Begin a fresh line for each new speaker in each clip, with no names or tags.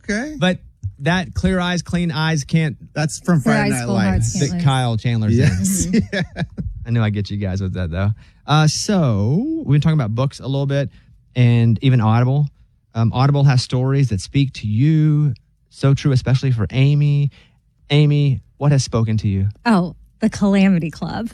Okay.
But that clear eyes, clean eyes can't.
That's from Friday Night Lights.
That Kyle Chandler
Yes.
said. Yeah. I knew I'd get you guys with that, though. So we've been talking about books a little bit and even Audible. Audible has stories that speak to you. So true, especially for Amy. Amy, what has spoken to you?
Oh, The Calamity Club.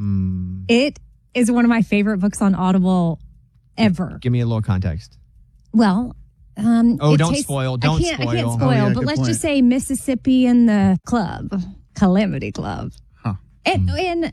It is one of my favorite books on Audible ever.
Give me a little context.
Well,
don't spoil. Don't
I
spoil.
can't spoil,
yeah,
but
good
let's
point.
just say Mississippi in the club, Calamity Club.
Huh.
And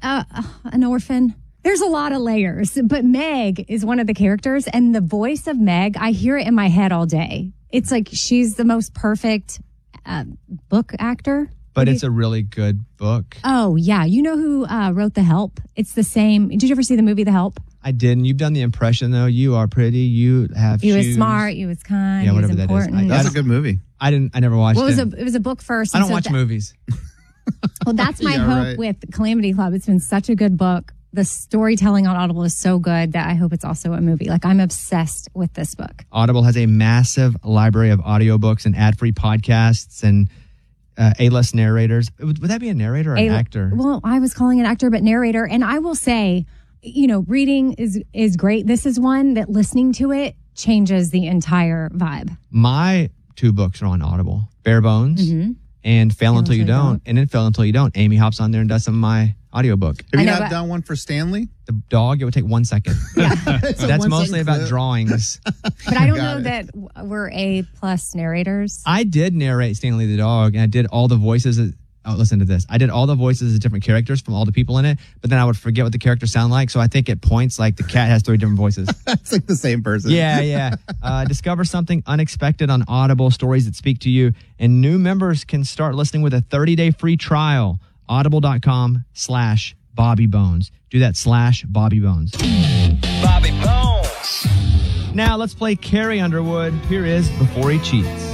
an orphan. There's a lot of layers, but Meg is one of the characters, and the voice of Meg, I hear it in my head all day. It's like she's the most perfect book actor.
But it's a really good book.
Oh, yeah. You know who wrote The Help? It's the same. Did you ever see the movie The Help?
I didn't. You've done the impression, though. You are pretty. You have
He was
shoes.
smart. He was kind.
Yeah,
he was
whatever that is.
important.
That's a good movie.
I never watched
Well,
it.
it was a book first.
I
and
don't
so
watch movies.
Well, that's my
Yeah,
hope
right.
with Calamity Club. It's been such a good book. The storytelling on Audible is so good that I hope it's also a movie. Like, I'm obsessed with this book.
Audible has a massive library of audiobooks and ad-free podcasts and A-list narrators. Would that be a narrator or an actor?
Well, I was calling it actor, but narrator. And I will say, reading is great. This is one that listening to it changes the entire vibe.
My 2 books are on Audible. Bare Bones and Fail Until You Don't. And then Fail Until You Don't. Amy hops on there and does some of my audiobook.
Have you
know,
not
but-
done one for Stanley?
The dog, it would take 1 second.
It's a
That's
1
mostly
second
about
clip.
drawings.
But I don't
Got
know
it.
that we're A+ narrators.
I did narrate Stanley the dog, and I did all the voices. Listen to this. I did all the voices of different characters from all the people in it, but then I would forget what the characters sound like. So I think at points, like the cat has 3 different voices.
It's like the same person.
Yeah. Discover something unexpected on Audible, stories that speak to you. And new members can start listening with a 30-day free trial. Audible.com/Bobby Bones. Do that /Bobby Bones.
Bobby Bones.
Now let's play Carrie Underwood. Here is Before He Cheats.